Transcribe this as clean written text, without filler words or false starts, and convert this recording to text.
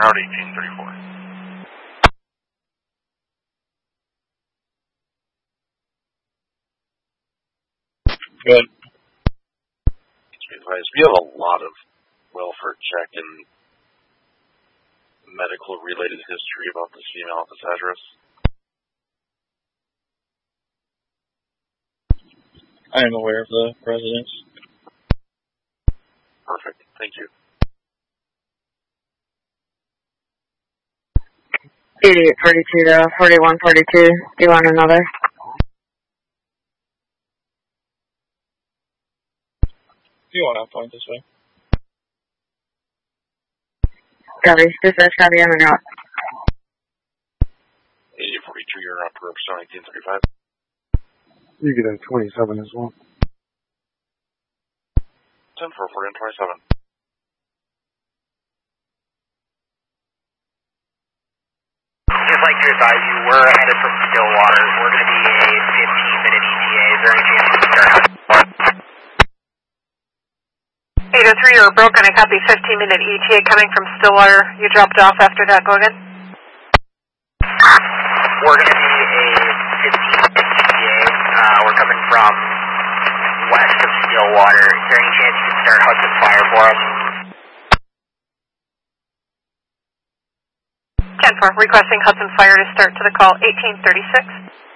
route 1834. Good. We have a lot of welfare check and medical related history about this female at this address. I am aware of the residence. Perfect. Thank you. 8842 to 4142. Do you want another? If you want, I'll point this way. Copy. Dispatch, copy, I'm en route. 8842, you're up for 1935. You get a 27 as well. 10 for 427. Just like to advise you, we're headed from Stillwater. We're going to be a 15-minute ETA. Is there any chance we can start out? 803, you're broken. I copy 15-minute ETA coming from Stillwater. You dropped off after that. Go again. We're going to be a 15-minute ETA. We're coming from west of Stillwater. Is there any chance you can start Hudson Fire for us? 10-4, requesting Hudson Fire to start to the call 1836.